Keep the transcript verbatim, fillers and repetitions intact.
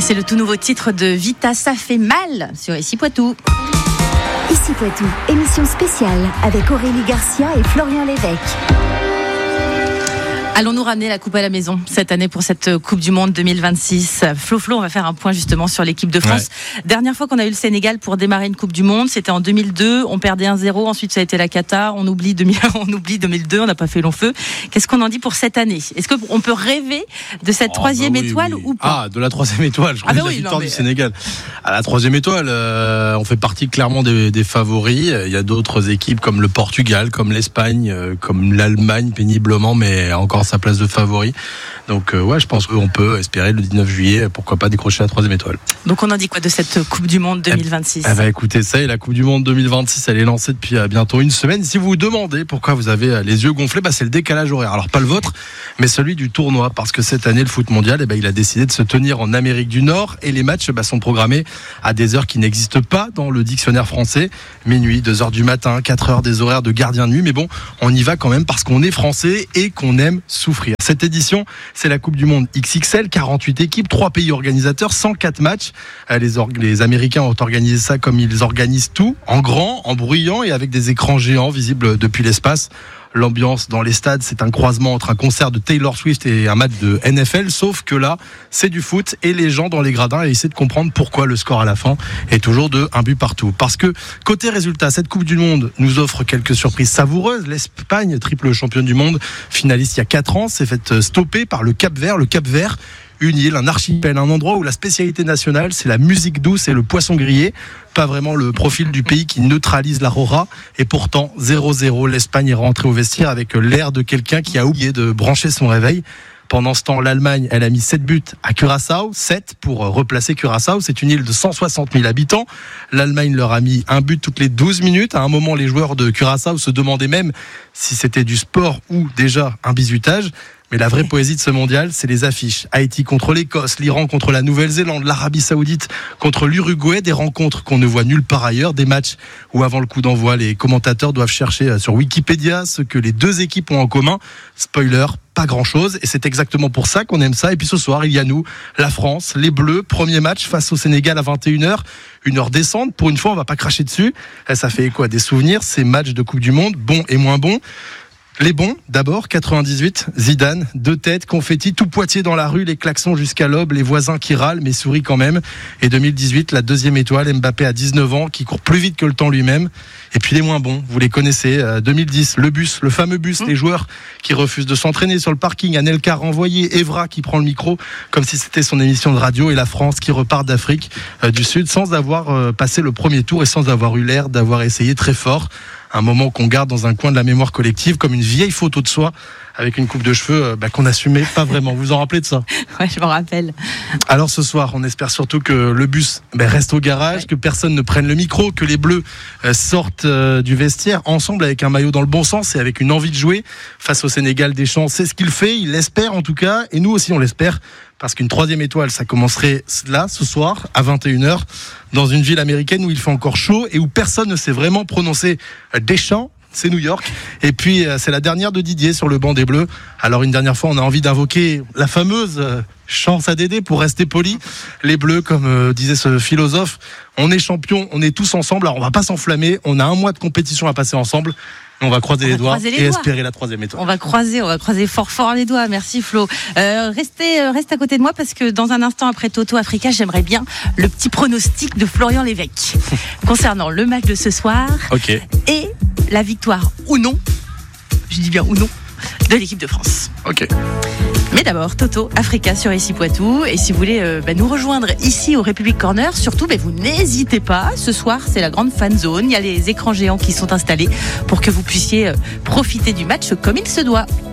C'est le tout nouveau titre de Vita, ça fait mal sur Ici Poitou. Ici Poitou, émission spéciale avec Aurélie Garcia et Florian Lévesque. Allons-nous ramener la coupe à la maison cette année pour cette Coupe du Monde deux mille vingt-six? Flo Flo, on va faire un point justement sur l'équipe de France. Ouais. Dernière fois qu'on a eu le Sénégal pour démarrer une Coupe du Monde, c'était en deux mille deux. On perdait un zéro, ensuite ça a été la cata. On oublie, deux mille, on oublie deux mille deux, on n'a pas fait long feu. Qu'est-ce qu'on en dit pour cette année? Est-ce qu'on peut rêver de cette oh, troisième bah oui, étoile oui. ou pas? Ah, de la troisième étoile, je crois, ah bah oui, la victoire non, mais... du Sénégal. À la troisième étoile, euh, on fait partie clairement des, des favoris. Il y a d'autres équipes comme le Portugal, comme l'Espagne, euh, comme l'Allemagne péniblement, mais encore sa place de favori. Donc euh, ouais, je pense qu'on peut espérer le dix-neuf juillet, pourquoi pas décrocher la troisième étoile. Donc on en dit quoi de cette Coupe du Monde deux mille vingt-six? Eh ben écoutez, ça y est, la Coupe du Monde deux mille vingt-six, elle est lancée depuis euh, bientôt une semaine. Si vous vous demandez pourquoi vous avez euh, les yeux gonflés, bah, c'est le décalage horaire. Alors pas le vôtre, mais celui du tournoi, parce que cette année le foot mondial, eh ben, il a décidé de se tenir en Amérique du Nord et les matchs bah, sont programmés à des heures qui n'existent pas dans le dictionnaire français. Minuit, deux heures du matin, quatre heures des horaires de gardien de nuit, mais bon, on y va quand même parce qu'on est français et qu'on aime souffrir. Cette édition, c'est la Coupe du Monde X X L, quarante-huit équipes, trois pays organisateurs, cent quatre matchs. Les, or- les Américains ont organisé ça comme ils organisent tout, en grand, en bruyant et avec des écrans géants visibles depuis l'espace. L'ambiance dans les stades, c'est un croisement entre un concert de Taylor Swift et un match de N F L, sauf que là, c'est du foot et les gens dans les gradins essaient de comprendre pourquoi le score à la fin est toujours de un but partout. Parce que, côté résultat, cette Coupe du Monde nous offre quelques surprises savoureuses. L'Espagne, triple championne du monde, finaliste il y a quatre ans, s'est faite stopper par le Cap-Vert. Le Cap-Vert, une île, un archipel, un endroit où la spécialité nationale, c'est la musique douce et le poisson grillé. Pas vraiment le profil du pays qui neutralise la rora. Et pourtant, zéro zéro, l'Espagne est rentrée au vestiaire avec l'air de quelqu'un qui a oublié de brancher son réveil. Pendant ce temps, l'Allemagne, elle a mis sept buts à Curaçao, sept pour replacer Curaçao. C'est une île de cent soixante mille habitants. L'Allemagne leur a mis un but toutes les douze minutes. À un moment, les joueurs de Curaçao se demandaient même si c'était du sport ou déjà un bizutage. Mais la vraie poésie de ce mondial, c'est les affiches. Haïti contre l'Écosse, l'Iran contre la Nouvelle-Zélande, l'Arabie Saoudite contre l'Uruguay, des rencontres qu'on ne voit nulle part ailleurs, des matchs où avant le coup d'envoi, les commentateurs doivent chercher sur Wikipédia ce que les deux équipes ont en commun. Spoiler, pas grand-chose, et c'est exactement pour ça qu'on aime ça. Et puis ce soir, il y a nous, la France, les Bleus, premier match face au Sénégal à vingt et une heures, une heure descente. Pour une fois, on va pas cracher dessus. Ça fait écho à des souvenirs, ces matchs de Coupe du Monde, bons et moins bons. Les bons, d'abord, quatre-vingt-dix-huit, Zidane, deux têtes, confetti, tout Poitiers dans la rue, les klaxons jusqu'à l'aube, les voisins qui râlent, mais sourient quand même. Et deux mille dix-huit, la deuxième étoile, Mbappé à dix-neuf ans, qui court plus vite que le temps lui-même. Et puis les moins bons, vous les connaissez, euh, deux mille dix, le bus, le fameux bus, mmh. les joueurs qui refusent de s'entraîner sur le parking, Anelka renvoyé, Evra qui prend le micro, comme si c'était son émission de radio, et la France qui repart d'Afrique euh, du Sud, sans avoir euh, passé le premier tour et sans avoir eu l'air d'avoir essayé très fort. Un moment qu'on garde dans un coin de la mémoire collective comme une vieille photo de soi avec une coupe de cheveux euh, bah, qu'on n'assumait pas vraiment. Vous vous en rappelez de ça? Ouais, je m'en rappelle. Alors ce soir, on espère surtout que le bus bah, reste au garage, ouais. que personne ne prenne le micro, que les Bleus euh, sortent euh, du vestiaire ensemble avec un maillot dans le bon sens et avec une envie de jouer face au Sénégal. Deschamps, c'est ce qu'il fait, il l'espère en tout cas, et nous aussi on l'espère. Parce qu'une troisième étoile, ça commencerait là, ce soir, à vingt et une heures, dans une ville américaine où il fait encore chaud et où personne ne sait vraiment prononcer Deschamps. C'est New York. Et puis, c'est la dernière de Didier sur le banc des Bleus. Alors, une dernière fois, on a envie d'invoquer la fameuse chance à Dédé pour rester poli. Les Bleus, comme euh, disait ce philosophe, on est champions, on est tous ensemble. Alors, on va pas s'enflammer. On a un mois de compétition à passer ensemble. On va croiser on les va doigts croiser les et doigts. Espérer la troisième étoile. On va croiser, on va croiser fort fort les doigts. Merci Flo. Euh, restez, euh, reste à côté de moi parce que dans un instant après Toto Africa, j'aimerais bien le petit pronostic de Florian Lévesque concernant le match de ce soir okay. et la victoire ou non, je dis bien ou non, de l'équipe de France. Ok. Mais d'abord, Toto Africa sur Ici Poitou. Et si vous voulez euh, bah, nous rejoindre ici au République Corner, surtout, bah, vous n'hésitez pas. Ce soir, c'est la grande fan zone. Il y a les écrans géants qui sont installés pour que vous puissiez euh, profiter du match comme il se doit.